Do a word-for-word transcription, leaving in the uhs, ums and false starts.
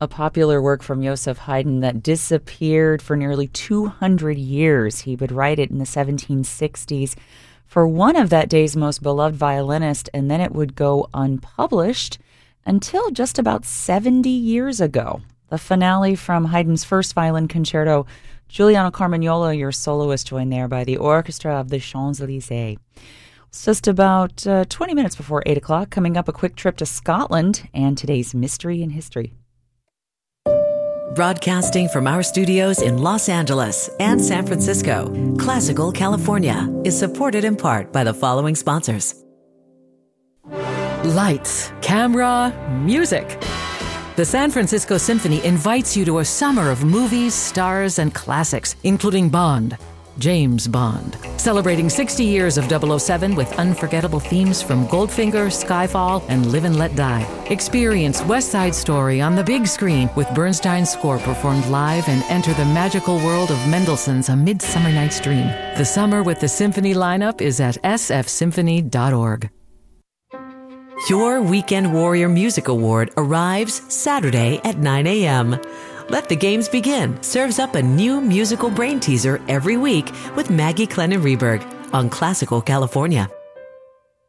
a popular work from Joseph Haydn that disappeared for nearly two hundred years. He would write it in the seventeen sixties for one of that day's most beloved violinists, and then it would go unpublished until just about seventy years ago. The finale from Haydn's first violin concerto, Giuliano Carmagnola, your soloist, joined there by the orchestra of the Champs-Élysées. It's just about uh, twenty minutes before eight o'clock. Coming up, a quick trip to Scotland and today's Mystery in History. Broadcasting from our studios in Los Angeles and San Francisco, Classical California is supported in part by the following sponsors. Lights, camera, music. The San Francisco Symphony invites you to a summer of movies, stars, and classics, including Bond, James Bond. Celebrating sixty years of double oh seven with unforgettable themes from Goldfinger, Skyfall, and Live and Let Die. Experience West Side Story on the big screen with Bernstein's score performed live and enter the magical world of Mendelssohn's A Midsummer Night's Dream. The summer with the Symphony lineup is at s f symphony dot org. Your Weekend Warrior Music Award arrives Saturday at nine a.m. Let the Games Begin serves up a new musical brain teaser every week with Maggie Clennon Reberg on Classical California.